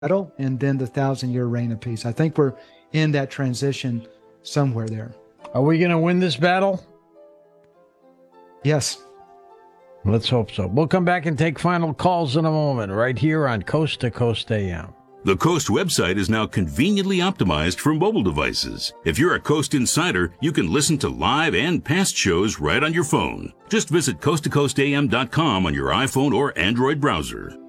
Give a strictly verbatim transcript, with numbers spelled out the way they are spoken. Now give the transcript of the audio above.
battle and then the thousand year reign of peace. I think we're in that transition somewhere there. Are we going to win this battle? Yes. Let's hope so. We'll come back and take final calls in a moment, right here on Coast to Coast A M. The Coast website is now conveniently optimized for mobile devices. If you're a Coast insider, you can listen to live and past shows right on your phone. Just visit coast to coast a m dot com on your iPhone or Android browser.